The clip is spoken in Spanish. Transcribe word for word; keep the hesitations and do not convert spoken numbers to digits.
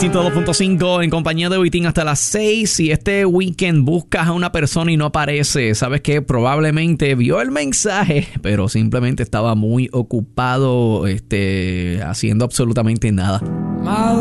Distinto dos punto cinco en compañía de Vitín hasta las seis. Si este weekend buscas a una persona y no aparece, sabes que probablemente vio el mensaje, pero simplemente estaba muy ocupado este, haciendo absolutamente nada.